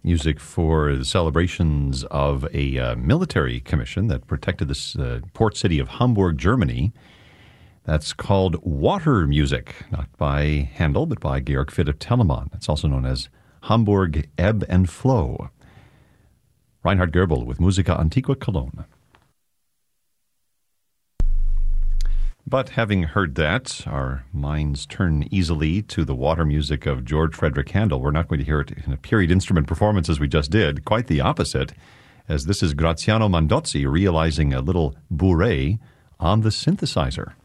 Music for the celebrations of a military commission that protected the port city of Hamburg, Germany. That's called Water Music, not by Handel, but by Georg Philipp Telemann. It's also known as Hamburg Ebb and Flow. Reinhard Goebel with Musica Antiqua Cologne. But having heard that, our minds turn easily to the water music of George Frederick Handel. We're not going to hear it in a period instrument performance as we just did. Quite the opposite, as this is Graziano Mandozzi realizing a little bourrée on the synthesizer.